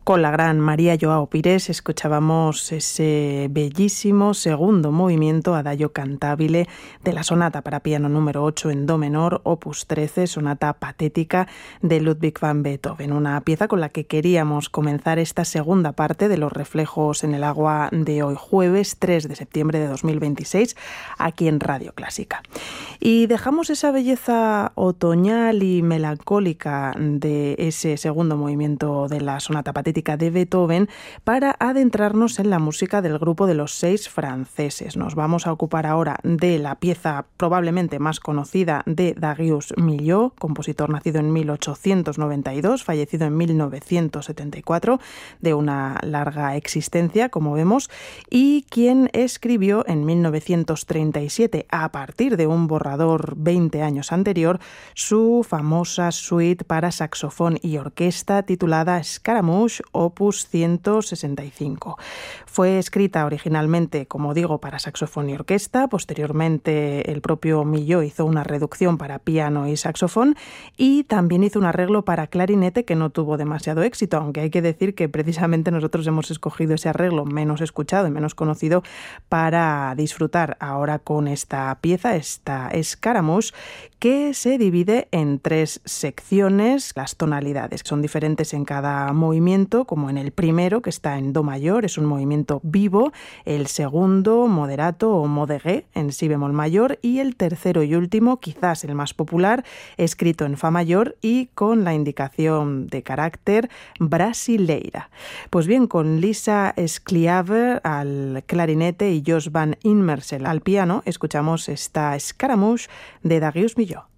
Con la gran María Joao Pires escuchábamos ese bellísimo segundo movimiento Adagio cantabile de la sonata para piano número 8 en do menor, opus 13, sonata patética de Ludwig van Beethoven, una pieza con la que queríamos comenzar esta segunda parte de Los reflejos en el agua de hoy jueves 3 de septiembre de 2026 aquí en Radio Clásica. Y dejamos esa belleza otoñal y melancólica de ese segundo movimiento de la sonata patética de Beethoven para adentrarnos en la música del grupo de los 6 franceses. Nos vamos a ocupar ahora de la pieza probablemente más conocida de Darius Milhaud, compositor nacido en 1892, fallecido en 1974, de una larga existencia, como vemos, y quien escribió en 1937, a partir de un borrador 20 años anterior, su famosa suite para saxofón y orquesta titulada Scaramouche, opus 165. Fue escrita originalmente, como digo, para saxofón y orquesta. Posteriormente, el propio Milhaud hizo una reducción para piano y saxofón y también hizo un arreglo para clarinete que no tuvo demasiado éxito, aunque hay que decir que precisamente nosotros hemos escogido ese arreglo menos escuchado y menos conocido para disfrutar ahora con esta pieza, esta Scaramouche, que se divide en 3 secciones. Las tonalidades son diferentes en cada movimiento, como en el primero, que está en do mayor, es un movimiento vivo, el segundo, moderato o modéré, en si bemol mayor, y el tercero y último, quizás el más popular, escrito en fa mayor y con la indicación de carácter brasileira. Pues bien, con Lisa Scliaver al clarinete y Jos van Immersel al piano, escuchamos esta Scaramouche de Darius Milhaud.